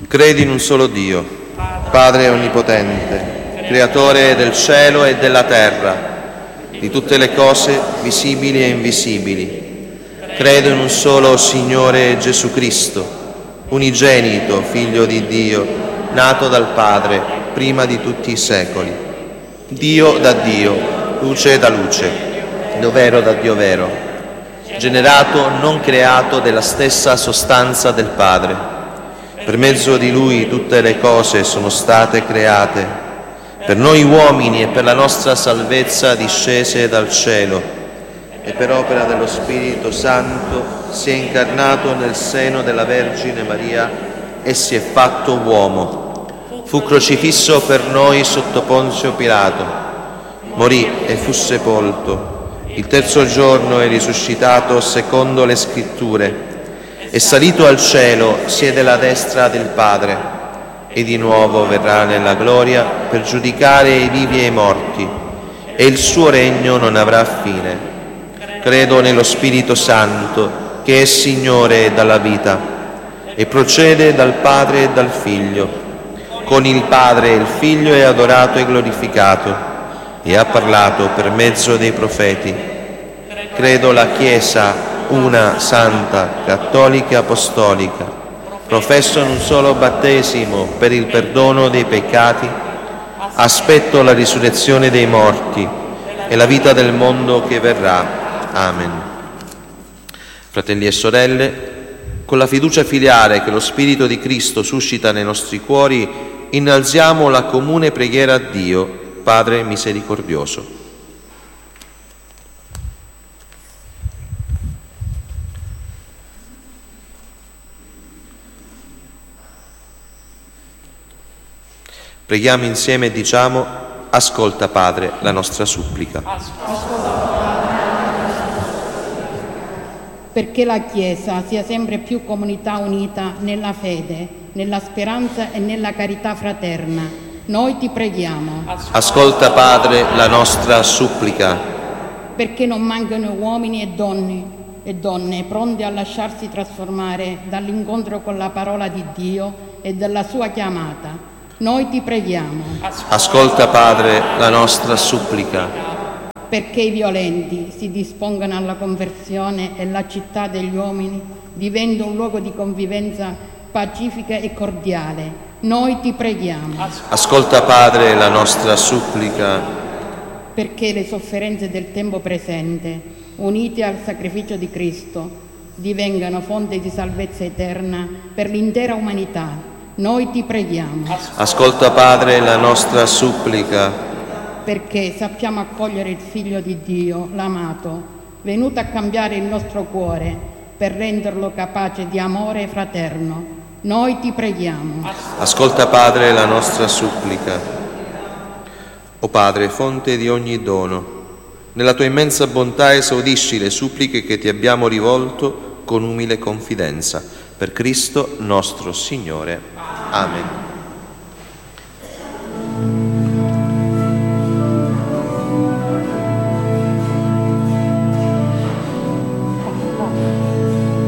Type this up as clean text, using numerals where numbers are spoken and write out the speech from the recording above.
Credi in un solo Dio, Padre onnipotente, creatore del cielo e della terra, di tutte le cose visibili e invisibili. Credo in un solo Signore Gesù Cristo, unigenito, Figlio di Dio, nato dal Padre prima di tutti i secoli. Dio da Dio, luce da luce, Dio vero da Dio vero, generato, non creato, della stessa sostanza del Padre. Per mezzo di Lui tutte le cose sono state create, per noi uomini e per la nostra salvezza discese dal cielo, e per opera dello Spirito Santo si è incarnato nel seno della Vergine Maria e si è fatto uomo. Fu crocifisso per noi sotto Ponzio Pilato, morì e fu sepolto. Il terzo giorno è risuscitato secondo le Scritture. È salito al cielo, siede alla destra del Padre, e di nuovo verrà nella gloria per giudicare i vivi e i morti, e il suo regno non avrà fine. Credo nello Spirito Santo, che è Signore dalla vita, e procede dal Padre e dal Figlio. Con il Padre e il Figlio è adorato e glorificato, e ha parlato per mezzo dei profeti. Credo la Chiesa una, santa, cattolica e apostolica. Professo in un solo battesimo per il perdono dei peccati. Aspetto la risurrezione dei morti e la vita del mondo che verrà. Amen. Fratelli e sorelle, con la fiducia filiale che lo Spirito di Cristo suscita nei nostri cuori, innalziamo la comune preghiera a Dio, Padre misericordioso. Preghiamo insieme e diciamo: ascolta, Padre, la nostra supplica. Perché la Chiesa sia sempre più comunità unita nella fede, nella speranza e nella carità fraterna, noi ti preghiamo. Ascolta, Padre, la nostra supplica. Perché non mancano uomini e donne pronti a lasciarsi trasformare dall'incontro con la parola di Dio e dalla sua chiamata, noi ti preghiamo. Ascolta, Padre, la nostra supplica. Perché i violenti si dispongano alla conversione e la città degli uomini diventa un luogo di convivenza pacifica e cordiale, noi ti preghiamo. Ascolta, Padre, la nostra supplica. Perché le sofferenze del tempo presente, unite al sacrificio di Cristo, divengano fonte di salvezza eterna per l'intera umanità, noi ti preghiamo. Ascolta, Padre, la nostra supplica. Perché sappiamo accogliere il Figlio di Dio, l'amato, venuto a cambiare il nostro cuore per renderlo capace di amore fraterno, noi ti preghiamo. Ascolta, Padre, la nostra supplica. O Padre, fonte di ogni dono, nella tua immensa bontà esaudisci le suppliche che ti abbiamo rivolto con umile confidenza. Per Cristo nostro Signore. Amen.